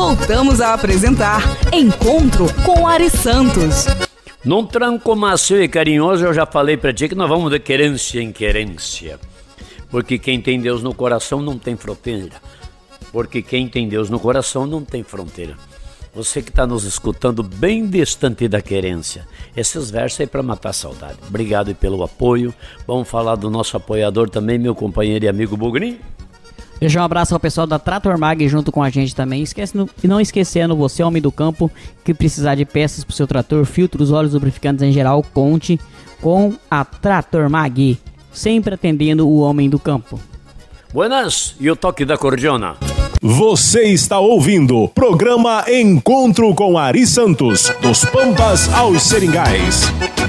voltamos a apresentar Encontro com Ari Santos. Num tranco macio e carinhoso, eu já falei pra ti que nós vamos de querência em querência. Porque quem tem Deus no coração não tem fronteira. Porque quem tem Deus no coração não tem fronteira. Você que está nos escutando bem distante da querência. Esses versos aí para matar a saudade. Obrigado aí pelo apoio. Vamos falar do nosso apoiador também, meu companheiro e amigo Bugrinho. Deixa um abraço ao pessoal da Trator Mag junto com a gente também. E não esquecendo, você, homem do campo, que precisar de peças para o seu trator, filtros, óleos, lubrificantes em geral, conte com a Trator Mag. Sempre atendendo o homem do campo. Buenas, e o toque da cordiona. Você está ouvindo programa Encontro com Ari Santos, dos Pampas aos Seringais.